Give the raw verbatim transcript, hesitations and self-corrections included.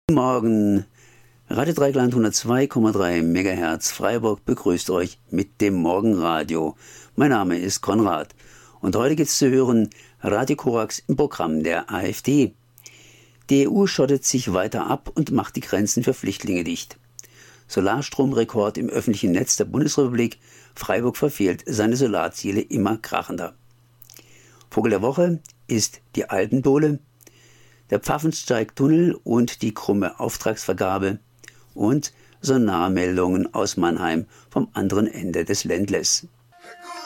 Guten Morgen, Radio Dreigland hundertzwei Komma drei Megahertz Freiburg begrüßt euch mit dem Morgenradio. Mein Name ist Konrad und heute gibt es zu hören Radio Korax im Programm der AfD. Die E U schottet sich weiter ab und macht die Grenzen für Flüchtlinge dicht. Solarstromrekord im öffentlichen Netz der Bundesrepublik. Freiburg verfehlt seine Solarziele immer krachender. Vogel der Woche ist die Alpendohle, der Pfaffensteig-Tunnel und die krumme Auftragsvergabe und Sonarmeldungen aus Mannheim vom anderen Ende des Ländles.